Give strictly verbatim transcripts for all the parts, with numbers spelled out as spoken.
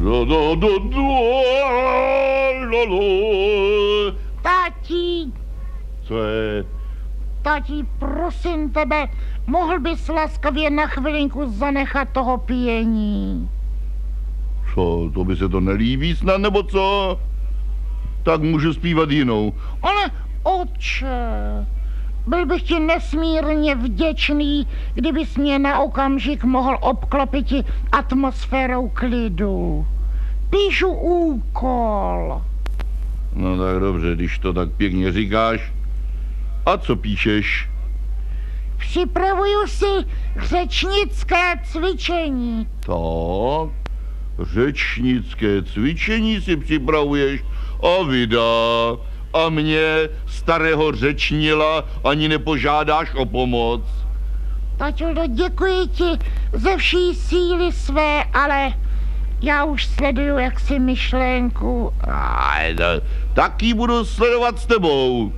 Tati! Co je? Tati, prosím tebe, mohl bys laskavě na chvilinku zanechat toho píjení? Co, to by se to nelíbí snad, nebo co? Tak můžu zpívat jinou. Ale otče, byl bych ti nesmírně vděčný, kdybys mě na okamžik mohl obklopit atmosférou klidu. Píšu úkol. No tak dobře, když to tak pěkně říkáš. A co píšeš? Připravuju si řečnické cvičení. Tak, řečnické cvičení si připravuješ a vydá. A mě, starého řečnila, ani nepožádáš o pomoc. Taťulo, děkuji ti ze vší síly své, ale já už sleduju jaksi myšlenku. Aj, no, taky budu sledovat s tebou.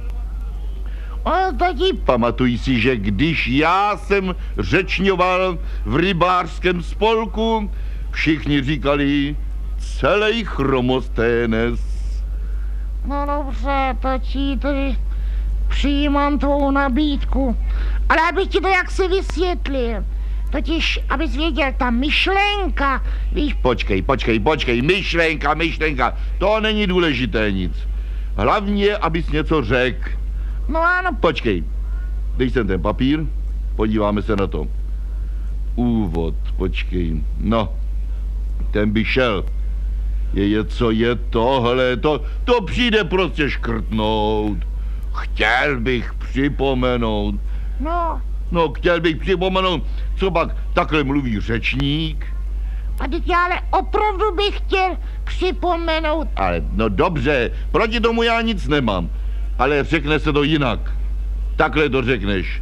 O, tati, Pamatuj si, že když já jsem řečňoval v rybářském spolku, všichni říkali celej Chromosténes. no dobře, tati, tedy přijímám tvou nabídku. Ale abych ti to jaksi vysvětlil. Totiž, abys věděl, ta myšlenka, víš, Počkej, počkej, počkej, myšlenka, myšlenka, to není důležité nic. Hlavně, abys něco řekl. no ano, Počkej, dej sem ten papír, podíváme se na to. Úvod, počkej, no, ten by šel. Je, je co je tohle, to, to přijde prostě škrtnout. Chtěl bych připomenout, no, no chtěl bych připomenout, co pak takhle mluví řečník. a teď já ale opravdu bych chtěl připomenout. Ale no dobře, proti tomu já nic nemám, ale řekne se to jinak. Takhle to řekneš.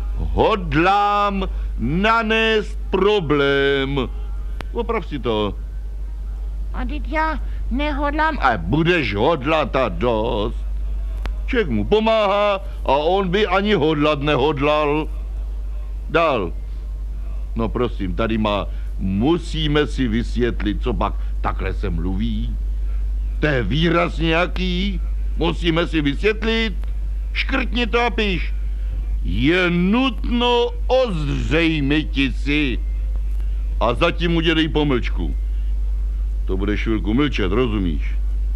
Hodlám nanést problém. Oprav si to. A teď já nehodlám. A budeš hodlat a dost. Člověk mu pomáhá a on by ani hodlat nehodlal. Dál. No prosím, tady má, musíme si vysvětlit, co pak takhle se mluví. To je výraz nějaký, musíme si vysvětlit. Škrtni to a píš. Je nutno ozřejmiti si. A zatím udělej pomlčku. To budeš chvilku mlčet, rozumíš?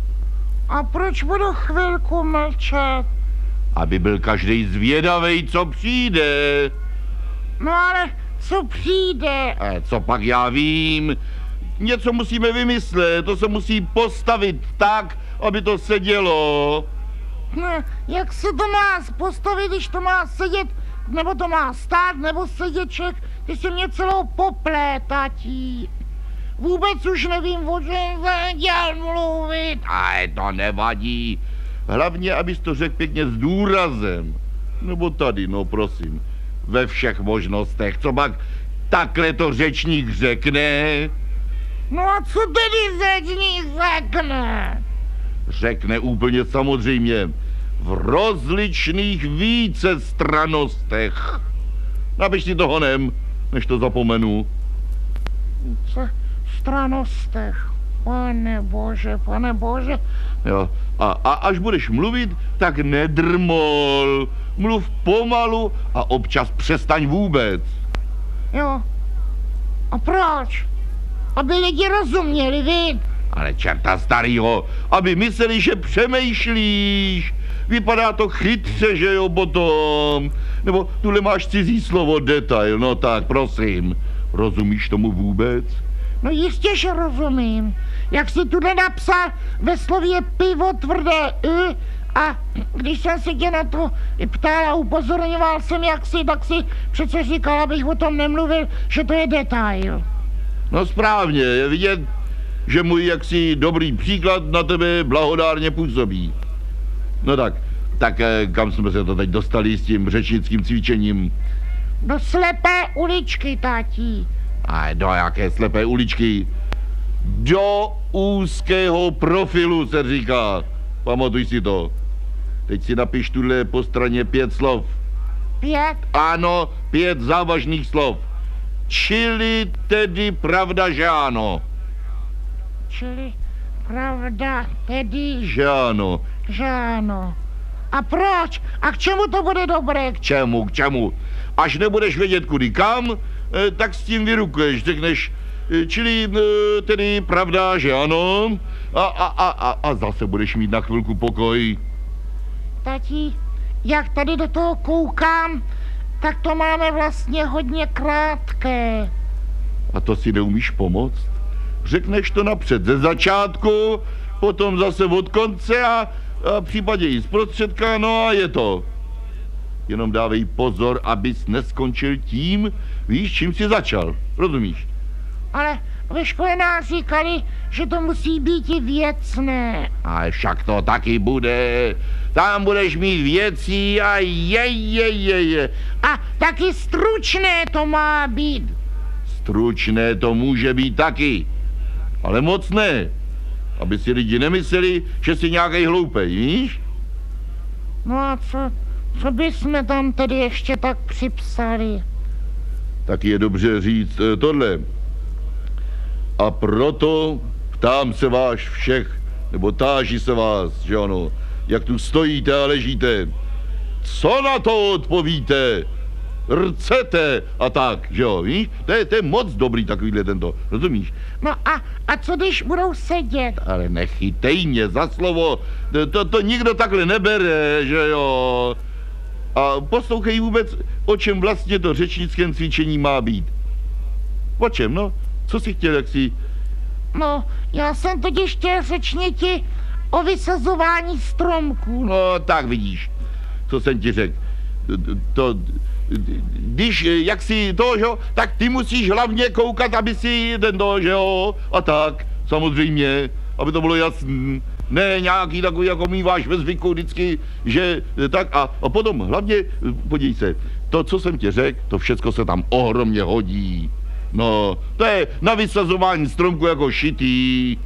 A proč budu chvilku mlčet? Aby byl každej zvědavej, co přijde. No ale co přijde? A co pak já vím? Něco musíme vymyslet, to se musí postavit tak, aby to sedělo. No, jak se to má postavit, když to má sedět, nebo to má stát, nebo seděček? Ty si mě celou poplétatí. Vůbec už nevím, o čem jsem dělal mluvit. A to nevadí. Hlavně, abys to řekl pěkně s důrazem. Nebo tady, no prosím. Ve všech možnostech. Co pak takhle to řečník řekne? No a co tedy řečník řekne? Řekne úplně samozřejmě. V rozličných vícestranostech. Napiš si to honem, než to zapomenu. Co? Stranostech. Pane bože, pane bože. Jo. A, a až budeš mluvit, tak nedrmol. Mluv pomalu a občas přestaň vůbec. Jo. A proč? Aby lidi rozuměli, vid. Ale čerta starýho, aby mysleli, že přemýšlíš. Vypadá to chytře, že jo, potom. Nebo tuhle máš cizí slovo detail, no tak prosím. Rozumíš tomu vůbec? No jistě, že rozumím. Jak jsi tuhle napsal ve slově pivo tvrdé y, a když jsem se tě na to ptal a upozorňoval jsem, jak si, tak si přece říkal, abych o tom nemluvil, že to je detail. No správně, je vidět, že můj jaksi dobrý příklad na tebe blahodárně působí. No tak, tak kam jsme se to teď dostali s tím řečnickým cvičením? Do slepé uličky, tátí. A do jaké slepé uličky? Do úzkého profilu se říká. Pamatuj si to. Teď si napiš tuhle po straně pět slov. Pět? Ano, pět závažných slov. Čili tedy pravda, že ano. Čili pravda tedy, Že ano. že ano. A proč? A k čemu to bude dobré? K čemu, k čemu? Až nebudeš vědět kudy kam, eh, tak s tím vyrukuješ, řekneš, eh, čili eh, tedy pravda, že ano, a, a, a, a, a zase budeš mít na chvilku pokoj. Tati, jak tady do toho koukám, tak to máme vlastně hodně krátké. A to si neumíš pomoct? Řekneš to napřed ze začátku, potom zase od konce a, a případě i zprostředka, no a je to. Jenom dávej pozor, abys neskončil tím, víš, čím jsi začal. Rozumíš? Ale ve škole nás říkali, že to musí být i věcné. Ale však to taky bude. Tam budeš mít věcí a je, je, je, je. A taky stručné to má být. Stručné to může být taky, ale moc ne. Aby si lidi nemysleli, že jsi nějakej hloupej, víš? No a co, co bychom tam tedy ještě tak připsali? Tak je dobře říct eh, tohle. A proto ptám se vás všech, nebo táží se vás, že ano, jak tu stojíte a ležíte. Co na to odpovíte? Rcete a tak, že jo, víš? To je, to je moc dobrý takovýhle tento, rozumíš? No a, a co když budou sedět? Ale nechytej mě za slovo, to, to, to nikdo takhle nebere, že jo? A poslouchej vůbec, o čem vlastně to řečnickém cvičení má být. O čem, no? Co jsi chtěl, jak jsi... No, já jsem totiž chtěl řečniti o vysazování stromků. No, tak vidíš, co jsem ti řekl. To, když, jak si to, že jo, tak ty musíš hlavně koukat, aby si ten to, že jo, a tak, samozřejmě, aby to bylo jasný. Ne nějaký takový, jako míváš ve zvyku vždycky, že tak a, a potom hlavně, podívej se, to, co jsem ti řekl, to všecko se tam ohromně hodí. No, to je na vysazování stromku jako šitý.